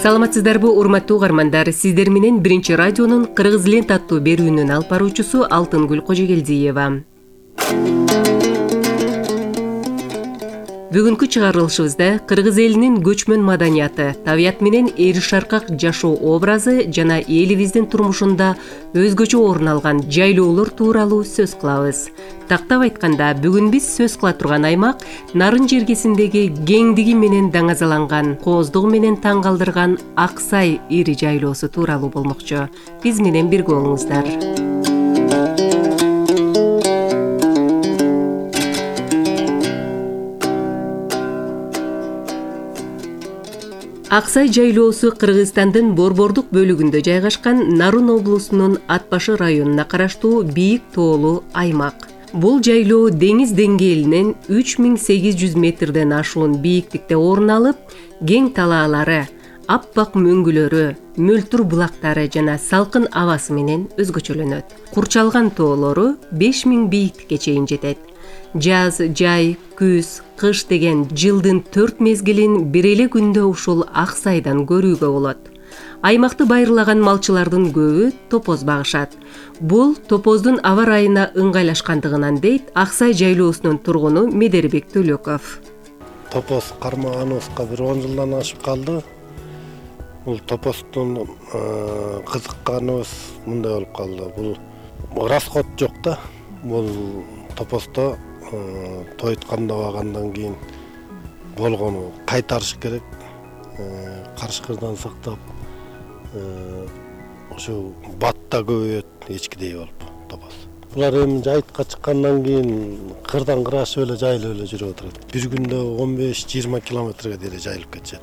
Саламатсыздарбы урматтуу угармандар, сиздер менен Биринчи радионун Кыргыз лента аттуу берүүнүн алып баруучусу Алтынгүл Кожогелдиева. Бүгүнкү чыгарылышыбызда кыргыз элинин көчмөн маданияты, табият менен эри шаркак жашоо образы жана элибиздин турмушунда өзгөчө орун алган жайлоолор тууралуу сөз кылабыз. Тактап айтканда, бүгүн биз сөз кыла турган аймак Нарын жергесиндеги кеңдиги менен даңазаланган, кооздугу менен таң калтырган Аксай ири жайлоосу тууралуу болмокчу. Биз менен бирге болуңуздар. Аксай жайлоосу Кыргызстандын Борбордук бөлүгүндө жайгашкан Нарын облусунун Атбашы районуна караштуу бийик тоолуу аймак. Бул жайлоо деңиз деңгээлинен 3800 метрден ашуун бийиктикте орун алып, кең талаалары, аппак мөңгүлөрү, мөлтүр булактары жана салкын абасы менен өзгөчөлөнөт. Курчалган тоолору 5000 бийиктикке чейин жетет. Жаз, жай, күз, кыш деген жылдын 4 мезгилин бир эле күндө ушул Аксайдан көрүүгө болот. Аймакты байырлаган малчылардын көбү топоз багышат. Бул топоздун аба ырайына ыңгайлашкандыгынан дейт Аксай жайлоосунун тургуну Медербек Төлөков. Топоз кармаганыбызга бир 10 жылдан ашып калды. Бул топоздун кызыкканыбыз мындай болуп калды. Бул расход жок да. Бул топоздо тоюткандабагандан кийин болгону кайтарыш керек. Карышкырдан сактап, ошо батта көбөйөт, эчкидей болуп топоз. Булар эми жайытка чыккандан кийин кырдан кырашып эле жайылып эле жүрүп отурат. Бир күндө 15-20 километрге деле жайылып кетишет.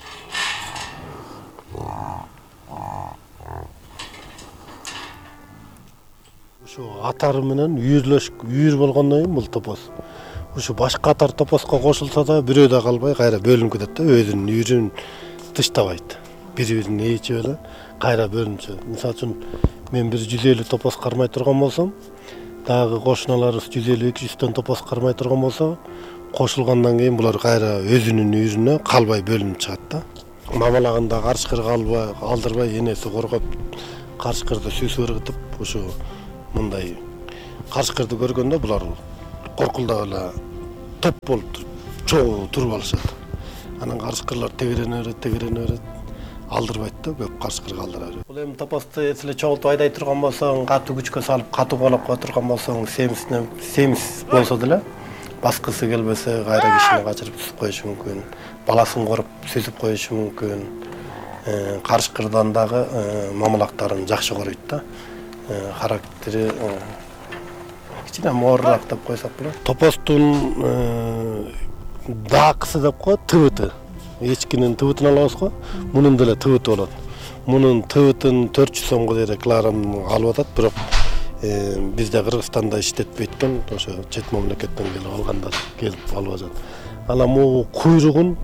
Ошо атары менен үйүр болгондон кийин бул топоз. Ошо башка атар топозго кошулса да бирөө да калбай кайра бөлүнүп кетет да, өзүнүн үйүрүн тыштабайт. Бири-бирин ээчип эле кайра бөлүнчү. Мисалы үчүн мен бир 150 топоз кармай турган болсом, дагы кошуналарыбыз 150-200 топоз кармай турган болсо, кошулгандан кийин булар кайра өзүнүн үйүрүнө калбай бөлүнүп чыгат да. Мамалагында карышкыр алдырбай энеси коргоп, карышкырды сүзүп ыргытып, ошо мындай карышкырды көргөндө булар коркулдап эле топ болуп чогуу туруп алышат. Анан карышкырлар тегерене берет, алдырбайт да, көп карышкыр калдыра берет. Бул эми топозду эсиле чогултуп айдай турган болсоң, катуу күчкө салып, катуу колокко турган болсоң, семиз болсо деле баскысы келбесе кайра кишини качырып сүзүп коюшу мүмкүн. Баласын коруп сүзүп коюшу мүмкүн. Карышкырдан дагы мамалактарын жакшы коруйт да. Характери кичине моорураак деп койсок болот. Топоздун даакысы деп коет, тыбыты. Эчкинин тыбытын алабыз го, мунун деле тыбыты болот. Мунун тыбытын 400 сомго дейт килограмм алып атат, бирок бизде Кыргызстанда иштетпейт экен, ошо чет мамлекеттен келип алгандар келип алып атат. Анан могу куйругун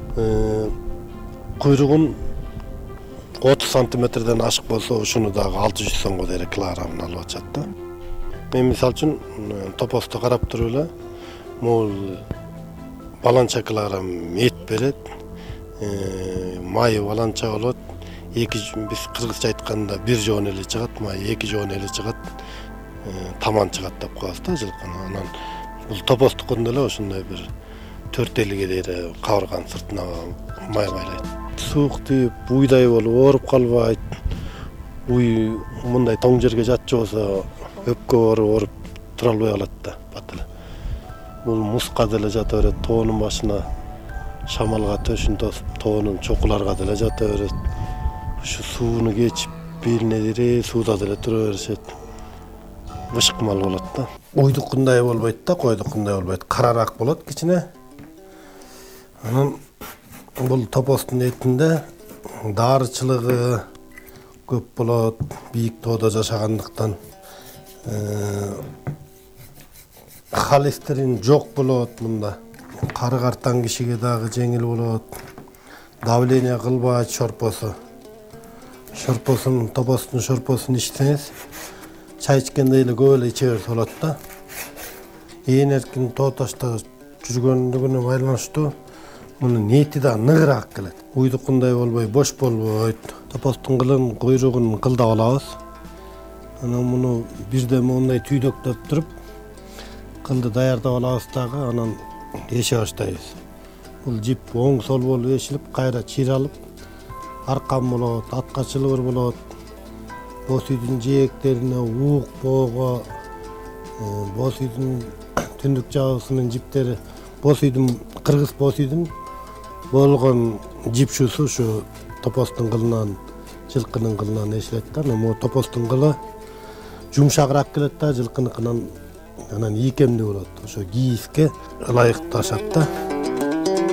30 сантиметрден ашык болсо, ушуну дагы 600 сомго дейт килограммын алып атышат да. Мен мисалы үчүн топозду карап туруп эле, могул баланча килограмм эт берет, майы баланча болот. Биз кыргызча айтканда бир жоон эле чыгат, май 2 жоон эле чыгат, таман чыгат деп коебуз да жылкыны. Анан бул топоздукунда эле ошондой бир 4-5 дейт кабырганын сыртына май байлайт. Суук тийип, уйдай болуп ооруп калбайт. Уй мындай тоң жерге жатчу болсо, өпкө ооруп тура албай калат да, бат эле. Бул муска деле жата берет, тоонун башына шамалга төшүн тосуп, тоонун чокуларга деле жата берет. Ушу сууну кечип, белине дире сууда деле тура беришет. Бышкымал болот да. Уйдукундай болбойт да, койдукундай болбойт. Карараак болот кичине. Анан бул топоздун этинде даарычылыгы көп болот, бийик тоодо жашагандыктан. Холестерин жок болот мында. Кары картан кишиге дагы жеңил болот. Давление кылбайт шорпосу. Топоздун шорпосун ичсеңиз, чай ичкендей эле көп эле иче берсе болот да. Ээн эркин тоо ташта жүргөндүгүнө байланыштуу Мунун нети да ныгыраак келет. Уйдукундай болбой, бош болбойт. Топостун кылын, куйругун кылдап алабыз. Анан муну бирден мондай түйдөктөп туруп, кылды даярдап алабыз дагы, анан эше баштайбыз. Бул жип оң сол болуп эшилип, кайра чыйралып, аркан болот, аткачылыр болот. Боз үйдүн жээктерине, уук боого, боз үйдүн түндүк жабысынын жиптери, боз үйдүн, кыргыз боз үйдүн болгон жипшусу ушу топостун кылынан, жылкынын кылынан эшилет да. Анан топостун кылы жумшагыраак келет да, жылкыныкынан анан ийкемдүү болот. Ошо кийизге ылайыкташат да.